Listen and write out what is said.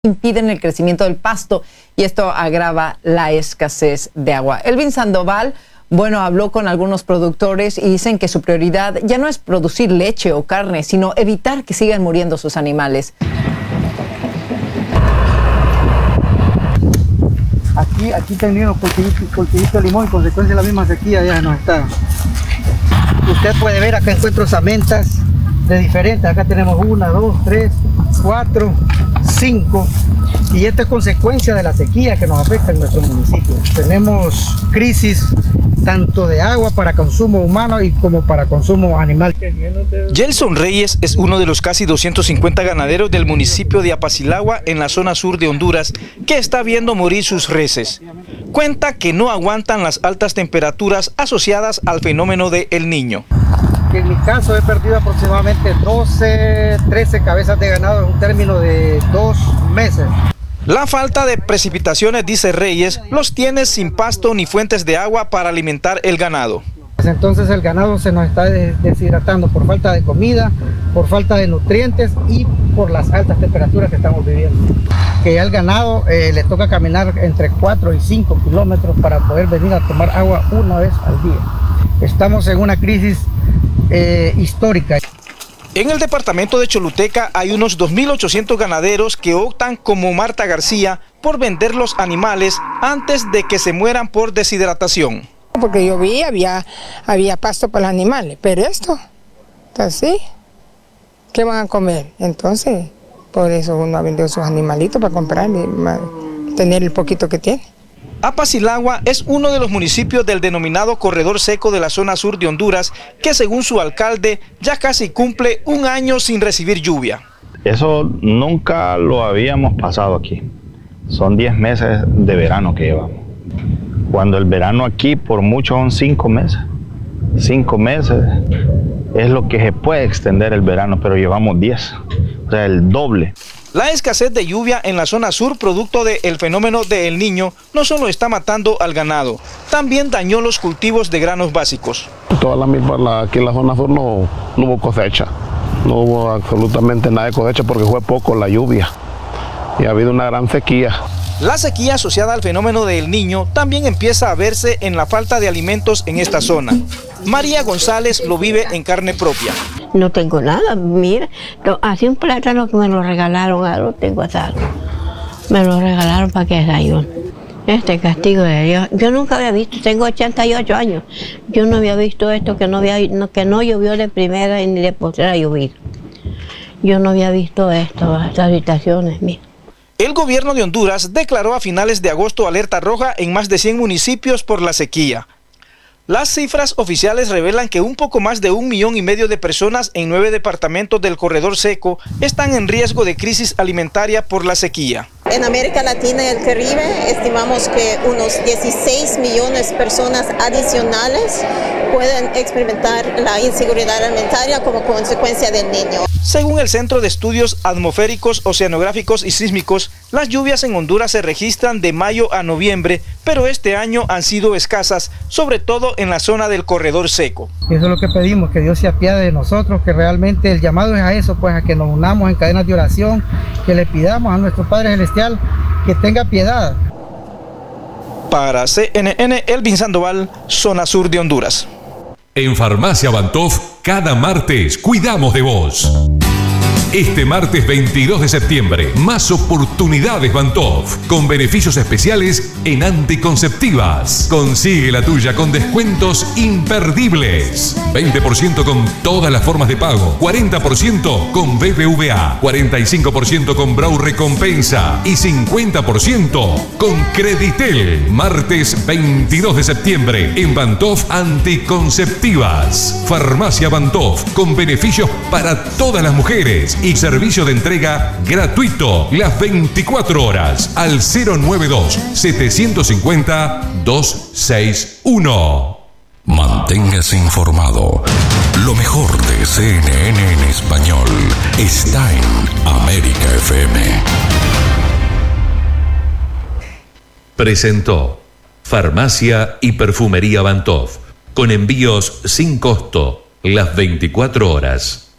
impiden el crecimiento del pasto y esto agrava la escasez de agua. Elvin Sandoval, habló con algunos productores y dicen que su prioridad ya no es producir leche o carne, sino evitar que sigan muriendo sus animales. Aquí tenemos cultivito de limón y consecuencia de la misma sequía ya no está. Usted puede ver, acá encuentro samentas de diferentes. Acá tenemos 1, 2, 3, 4, 5. Y esta es consecuencia de la sequía que nos afecta en nuestro municipio. Tenemos crisis tanto de agua para consumo humano y como para consumo animal. Gelson Reyes es uno de los casi 250 ganaderos del municipio de Apacilagua, en la zona sur de Honduras, que está viendo morir sus reses. Cuenta que no aguantan las altas temperaturas asociadas al fenómeno de El Niño. En mi caso he perdido aproximadamente 12, 13 cabezas de ganado en un término de 2 meses. La falta de precipitaciones, dice Reyes, los tiene sin pasto ni fuentes de agua para alimentar el ganado. Entonces el ganado se nos está deshidratando por falta de comida, por falta de nutrientes y por las altas temperaturas que estamos viviendo. Que ya al ganado le toca caminar entre 4 y 5 kilómetros para poder venir a tomar agua una vez al día. Estamos en una crisis histórica. En el departamento de Choluteca hay unos 2.800 ganaderos que optan, como Marta García, por vender los animales antes de que se mueran por deshidratación. Porque yo vi, había pasto para los animales, pero esto, así, ¿qué van a comer? Entonces, por eso uno ha vendido sus animalitos para comprar y tener el poquito que tiene. Apacilagua es uno de los municipios del denominado corredor seco de la zona sur de Honduras, que según su alcalde ya casi cumple 1 año sin recibir lluvia. Eso nunca lo habíamos pasado aquí. Son 10 meses de verano que llevamos. Cuando el verano aquí por mucho son 5 meses. 5 meses es lo que se puede extender el verano, pero llevamos 10, o sea, el doble. La escasez de lluvia en la zona sur, producto del fenómeno de El Niño, no solo está matando al ganado, también dañó los cultivos de granos básicos. Toda la milpa aquí en la zona sur no hubo cosecha, no hubo absolutamente nada de cosecha porque fue poco la lluvia y ha habido una gran sequía. La sequía asociada al fenómeno de El Niño también empieza a verse en la falta de alimentos en esta zona. María González lo vive en carne propia. No tengo nada, mira, así un plátano que me lo regalaron, ahora lo tengo asado. Me lo regalaron para que desayune. Este castigo de Dios, yo nunca había visto, tengo 88 años, yo no había visto esto, que no llovió de primera ni de postrera lluvia. Yo no había visto esto, estas situaciones, mira. El gobierno de Honduras declaró a finales de agosto alerta roja en más de 100 municipios por la sequía. Las cifras oficiales revelan que un poco más de 1,5 millones de personas en 9 departamentos del corredor seco están en riesgo de crisis alimentaria por la sequía. En América Latina y el Caribe estimamos que unos 16 millones de personas adicionales pueden experimentar la inseguridad alimentaria como consecuencia del Niño. Según el Centro de Estudios Atmosféricos, Oceanográficos y Sísmicos, las lluvias en Honduras se registran de mayo a noviembre, pero este año han sido escasas, sobre todo en la zona del corredor seco. Eso es lo que pedimos, que Dios se apiade de nosotros, que realmente el llamado es a eso, pues a que nos unamos en cadenas de oración, que le pidamos a nuestro Padre Celestial que tenga piedad. Para CNN, Elvin Sandoval, zona sur de Honduras. En Farmacia Bantoff, cada martes cuidamos de vos. Este martes 22 de septiembre, más oportunidades Bantoff, con beneficios especiales en anticonceptivas. Consigue la tuya con descuentos imperdibles. 20% con todas las formas de pago, 40% con BBVA, 45% con Brau Recompensa y 50% con Creditel. Martes 22 de septiembre, en Bantoff Anticonceptivas. Farmacia Bantoff, con beneficios para todas las mujeres y servicio de entrega gratuito las 24 horas al 092-750-261. Manténgase informado. Lo mejor de CNN en español está en América FM. Presentó Farmacia y Perfumería Bantoff, con envíos sin costo las 24 horas.